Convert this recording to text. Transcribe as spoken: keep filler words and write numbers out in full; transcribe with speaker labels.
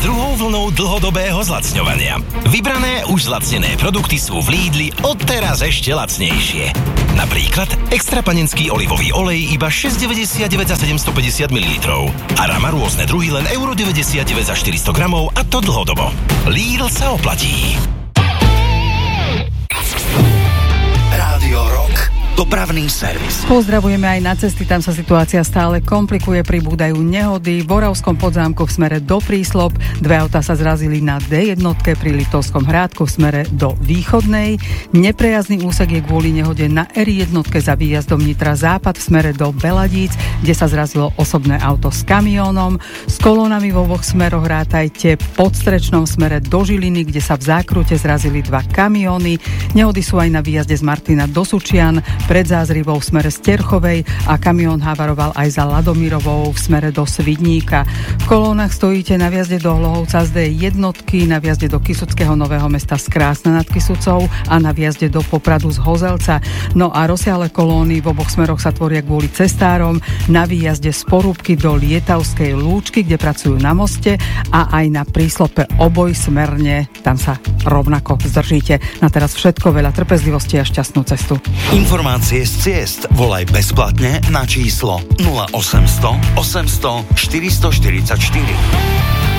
Speaker 1: druhou vlnou dlhodobého zlacňovania. Vybrané už zlacnené produkty sú v Lidli odteraz ešte lacnejšie. Napríklad extra panenský olivový olej iba šesť deväťdesiatdeväť za sedemstopäťdesiat mililitrov. A Rama rôzne druhy len euro deväťdesiatdeväť za štyristo gramov a to dlhodobo. Lidl sa oplatí.
Speaker 2: Rádio Rock. Dopravný servis.
Speaker 3: Pozdravujeme aj na cesty, tam sa situácia stále komplikuje, pribúdajú nehody. V Oravskom Podzámku v smere do Príslob, dve autá sa zrazili na dé jedna pri Litovskom Hrádku v smere do Východnej. Neprejazdný úsek je kvôli nehode na er jedna za výjazdom Nitra Západ v smere do Beladíc, kde sa zrazilo osobné auto s kamiónom. S kolónami vo oboch smeroch rátajte pod Strečnom smere do Žiliny, kde sa v zákrute zrazili dva kamióny. Nehody sú aj na výjazde z Martina do Sučian, pred Zázrivou v smere z Terchovej a kamión havaroval aj za Ladomírovou v smere do Svidníka. V kolónach stojíte na viazde do Hlohovca z dé jedna, na viazde do Kysuckého Nového Mesta z Krásna nad Kysucou a na viazde do Popradu z Hozelca. No a rozsiahle kolóny v oboch smeroch sa tvoria kvôli cestárom na výjazde z Porúbky do Lietavskej Lúčky, kde pracujú na moste, a aj na príslope oboj smerne, tam sa rovnako zdržíte. Na teraz všetko, veľa trpezlivosti a šťastnú cestu.
Speaker 2: Informácie z ciest volaj bezplatne na číslo nula osemsto osemsto štyristoštyridsaťštyri.